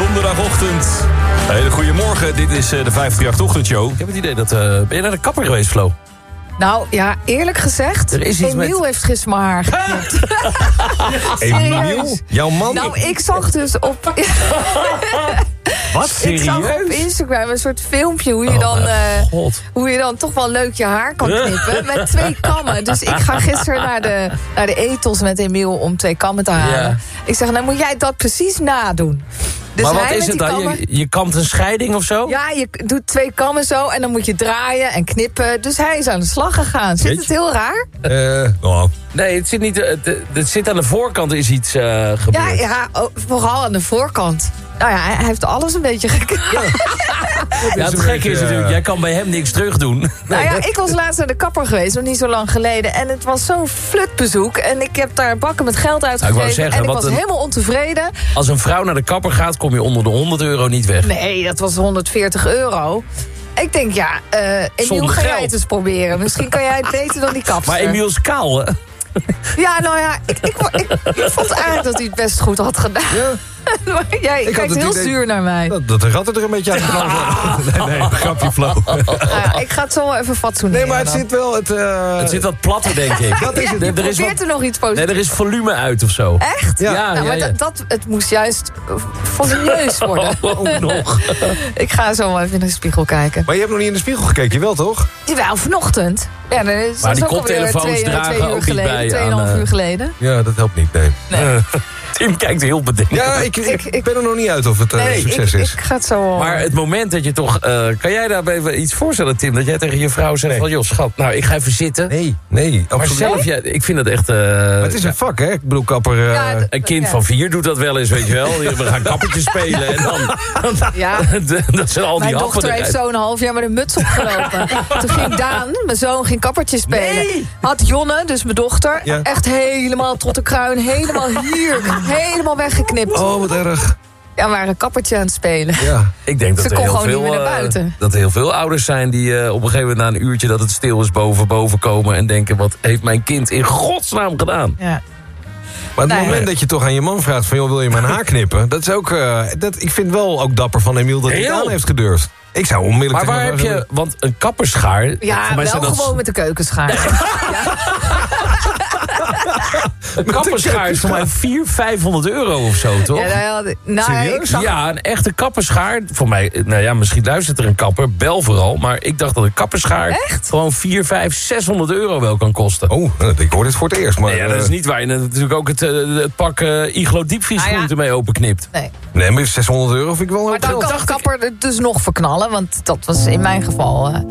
donderdagochtend. Een hele goede morgen, dit is de 538-ochtendshow. Ik heb het idee dat... ben je naar de kapper geweest, Flo? Nou, ja, eerlijk gezegd, Emiel heeft gisteren mijn haar geknipt. Emiel? Jouw man? Nou, ik zag dus op... Wat? Serieus? Ik zag op Instagram een soort filmpje hoe je dan toch wel leuk je haar kan knippen. Met 2 kammen. Dus ik ga gisteren naar de Ethos met Emiel om 2 kammen te halen. Ja. Ik zeg, nou moet jij dat precies nadoen. Dus maar wat is het dan? Je kamt een scheiding of zo? Ja, je doet 2 kammen zo en dan moet je draaien en knippen. Dus hij is aan de slag gegaan. Zit het heel raar? Nee, het zit niet. Het zit aan de voorkant is iets gebeurd. Ja, vooral aan de voorkant. Nou ja, hij heeft alles een beetje geknipt. Ja, het gekke is natuurlijk, jij kan bij hem niks terug doen. Nou ja, ik was laatst naar de kapper geweest, nog niet zo lang geleden. En het was zo'n flutbezoek. En ik heb daar bakken met geld uitgegeven. En ik was helemaal ontevreden. Als een vrouw naar de kapper gaat, kom je onder de €100 niet weg. Nee, dat was €140. Ik denk, ja, Emiel, ga jij het eens proberen. Misschien kan jij het beter dan die kapster. Maar Emiel is kaal, hè? Ja, nou ja, ik vond eigenlijk dat hij het best goed had gedaan. Ja. Maar jij kijkt heel zuur naar mij. Dat de ratten er een beetje aan. Nee, grapje, Flo. Ik ga het zo wel even fatsoeneren. Nee, maar het zit wel... Het zit wat platter, denk ik. Dat is het. Er nog iets positiefs. Nee, er is volume uit of zo. Echt? Ja. Nou, maar het moest juist volumeus worden. Ook nog. Ik ga zo wel even in de spiegel kijken. Maar je hebt nog niet in de spiegel gekeken, jawel toch? Jawel, vanochtend. Ja, maar die koptelefoons dragen ook niet bij. 2,5 uur geleden. Ja, dat helpt niet, nee. Tim kijkt heel bedenkt. Ja, ik ben er nog niet uit of het succes is. Ik ga het zo... Maar het moment dat je toch... kan jij daar even iets voorstellen, Tim? Dat jij tegen je vrouw zegt van... joh, schat, nou, ik ga even zitten. Nee, maar zelf, ik vind het echt... maar het is een vak, hè? Ik bedoel, kapper... een kind van 4 doet dat wel eens, weet je wel. We gaan kappertjes spelen en dan... dat zijn al die mijn dochter heeft zo'n half jaar met een muts opgelopen. Toen ging Daan, mijn zoon, ging kappertjes spelen. Nee. Had Jonne, dus mijn dochter, echt helemaal tot de kruin, helemaal hier... helemaal weggeknipt. Oh, wat erg. Ja, we waren een kappertje aan het spelen. Ja. Ik denk dat er heel veel ouders zijn die op een gegeven moment na een uurtje dat het stil is boven komen en denken, wat heeft mijn kind in godsnaam gedaan? Ja. Maar het moment dat je toch aan je man vraagt van, joh, wil je mijn haar knippen? Dat is ook, ik vind wel ook dapper van Emiel dat hij het aan heeft gedurfd. Ik zou onmiddellijk... Maar waar heb je... Want een kapperschaar... Ja, voor mij wel gewoon met de keukenschaar. Een kapperschaar is voor mij €400-500 of zo, toch? Ja, een echte kapperschaar. Voor mij, nou ja, misschien luistert er een kapper. Bel vooral. Maar ik dacht dat een kapperschaar gewoon €400-500-600 wel kan kosten. Oh, ik hoor dit voor het eerst. Maar, ja, dat is niet waar je natuurlijk ook het pak Iglo diepvriesgroenten mee openknipt. Nee, maar €600 vind ik wel... Maar dan kan de kapper dus nog verknallen. Want dat was in mijn geval...